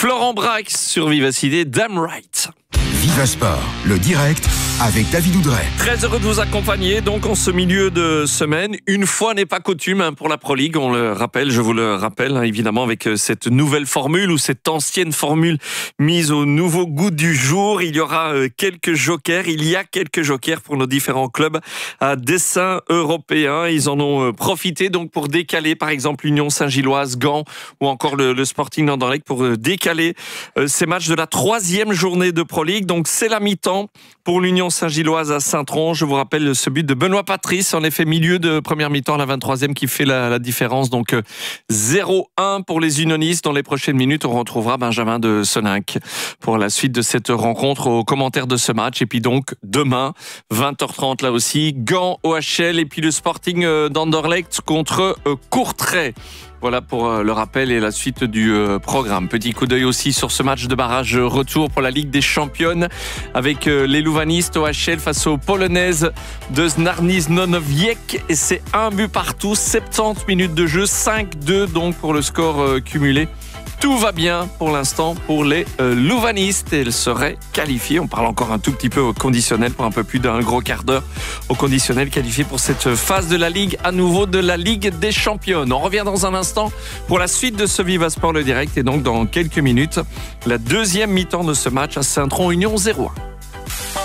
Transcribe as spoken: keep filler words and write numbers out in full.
Florent Brax sur Vivacité, Damn Right. Viva Sport, le direct avec David Oudret. Très heureux de vous accompagner donc en ce milieu de semaine. Une fois n'est pas coutume hein, pour la Pro League, on le rappelle, je vous le rappelle hein, évidemment avec cette nouvelle formule ou cette ancienne formule mise au nouveau goût du jour. Il y aura euh, quelques jokers, il y a quelques jokers pour nos différents clubs à dessein européen. Ils en ont euh, profité donc pour décaler par exemple l'Union Saint-Gilloise, Gand ou encore le, le Sporting d'Anderlecht pour euh, décaler euh, ces matchs de la troisième journée de Pro League. Donc c'est la mi-temps pour l'Union Saint-Gilloise à Saint-Tron. Je vous rappelle ce but de Benoît Patrice, en effet milieu de première mi-temps, la vingt-troisième qui fait la, la différence. Donc euh, zéro un pour les unionistes. Dans les prochaines minutes, on retrouvera Benjamin de Soninck pour la suite de cette rencontre aux commentaires de ce match. Et puis donc demain, vingt heures trente là aussi, Gand O H L et puis le Sporting d'Anderlecht contre euh, Courtrai. Voilà pour euh, le rappel et la suite du euh, programme. Petit coup d'œil aussi sur ce match de barrage retour pour la Ligue des Championnes avec euh, les Louvanistes O H L face aux Polonaises de Znarny-Nowiec. Et c'est un but partout, soixante-dix minutes de jeu, cinq deux donc pour le score euh, cumulé. Tout va bien pour l'instant pour les euh, Louvanistes et elles seraient qualifiées. On parle encore un tout petit peu au conditionnel pour un peu plus d'un gros quart d'heure au conditionnel qualifié pour cette phase de la Ligue, à nouveau de la Ligue des Championnes. On revient dans un instant pour la suite de ce Viva Sport le direct et donc dans quelques minutes, la deuxième mi-temps de ce match à Saint-Tron Union zéro un.